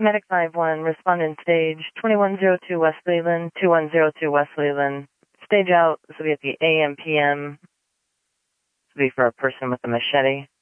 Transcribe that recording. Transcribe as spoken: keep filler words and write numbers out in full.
Medic five one, respondent stage two one zero two West Leland, two one zero two West Leland. Stage out, this will be at the A M P M. This will be for a person with a machete.